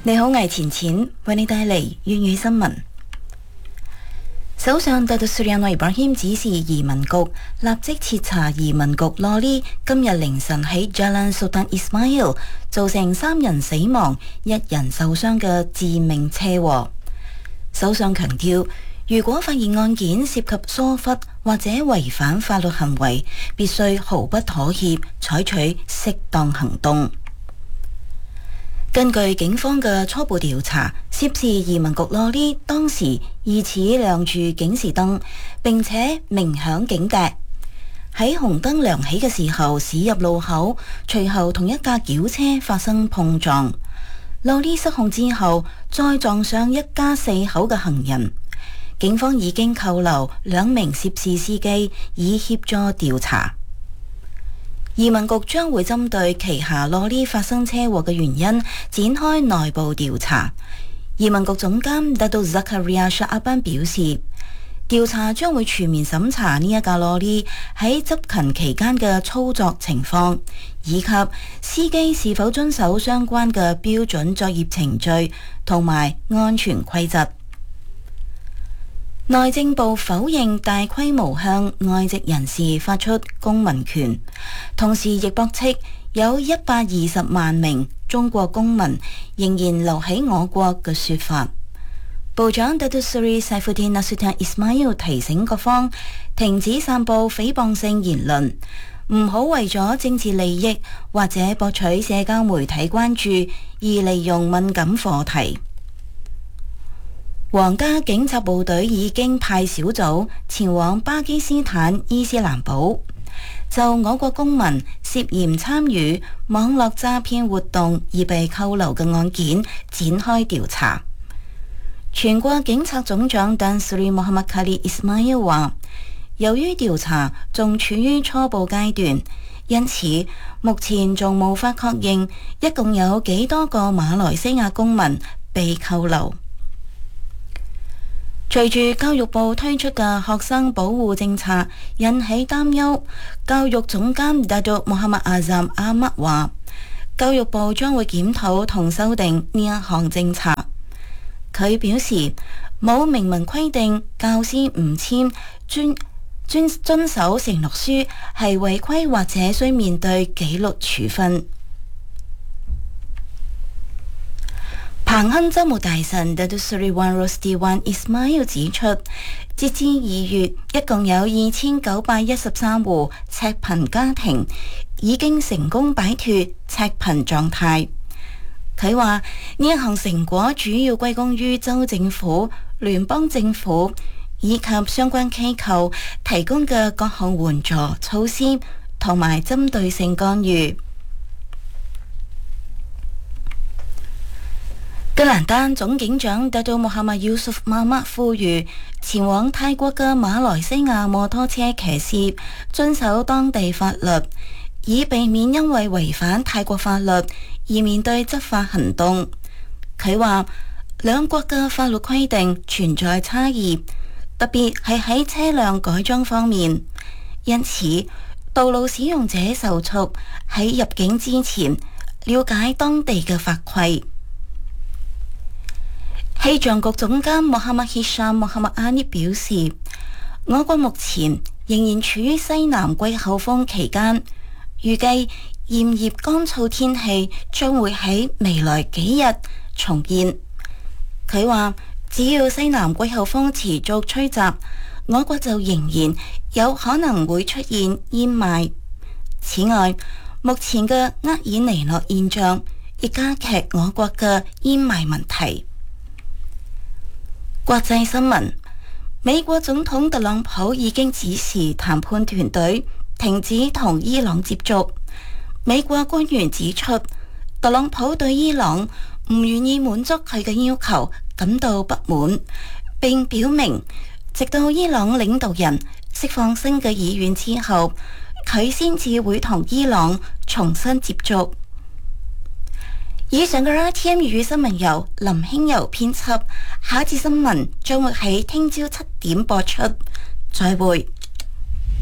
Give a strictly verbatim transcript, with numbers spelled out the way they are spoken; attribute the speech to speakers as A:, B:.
A: 你好，魏錢錢為你帶嚟粵語新聞。首相達杜斯里安維巴謙指示移民局立即徹查移民局羅里今日凌晨喺 Jalan Sultan Ismail 造成三人死亡、一人受傷嘅致命車禍。首相強調，如果發現案件涉及疏忽或者違反法律行為，必須毫不妥協，採取適當行動。根據警方嘅初步調查，涉事移民局羅里當時疑似亮住警示燈，並且鳴響警笛。喺紅燈亮起嘅時候駛入路口，隨後同一架轎車發生碰撞。羅里失控之後，再撞上一家四口嘅行人。警方已經扣留兩名涉事司機，以協助調查。移民局將會針對旗下羅里發生車禍嘅原因展開內部調查。移民局總監達杜扎卡利亞沙阿班表示，調查將會全面審查呢一架羅里喺執勤期間嘅操作情況，以及司機是否遵守相關嘅標準作業程序同埋安全規則。內政部否認大規模向外籍人士發出公民權，同時亦駁斥有一百二十萬名中國公民仍然留喺我國嘅說法。部長達杜斯里塞夫丁納蘇坦伊斯馬爾提醒各方停止散布誹謗性言論，唔好為咗政治利益或者博取社交媒體關注而利用敏感課題。皇家警察部隊已經派小組前往巴基斯坦伊斯蘭堡，就我國公民涉嫌參與網絡詐騙活動而被扣留嘅案件展開調查。全國警察總長丹斯里穆罕默卡里伊斯馬爾話，由於調查仲處於初步階段，因此目前仲無法確認一共有幾多個馬來西亞公民被扣留。隨住教育部推出嘅學生保護政策引起擔憂，教育總監達杜穆罕默阿贊阿麥話，教育部將會檢討同修訂呢一項政策。佢表示，冇明文規定教師唔簽遵遵遵守承諾書係違規或者需面對紀律處分。彭亨州務大臣達杜斯里萬羅斯蒂萬伊斯馬爾指出，截至二月，一共有二千九百一十三戶赤貧家庭已經成功擺脫赤貧狀態。佢話呢一項成果主要歸功於州政府、聯邦政府以及相關機構提供嘅各項援助措施同埋針對性干預。吉蘭丹總警長達杜穆罕默尤蘇夫馬麥呼籲前往泰國嘅馬來西亞摩托車騎士遵守當地法律，以避免因為違反泰國法律而面對執法行動。佢話兩國嘅法律規定存在差異，特別係喺車輛改裝方面，因此道路使用者受促喺入境之前了解當地嘅法規。氣象局總監穆罕默希沙穆罕默阿尼表示，我國目前仍然處於西南季候風期間，預計炎熱乾燥天氣將會喺未來幾日重現。佢話，只要西南季候風持續吹襲，我國就仍然有可能會出現煙霾。此外，目前嘅厄爾尼諾現象亦加劇我國嘅煙霾問題。國際新聞：美國總統特朗普已經指示談判團隊停止同伊朗接觸。美國官員指出，特朗普對伊朗唔願意滿足佢嘅要求感到不滿，並表明直到伊朗領導人釋放新嘅議員之後，佢先至會同伊朗重新接觸。以上嘅 R T M 粵語新聞由林興柔編輯，下一節新聞將會喺聽朝七點播出。再會。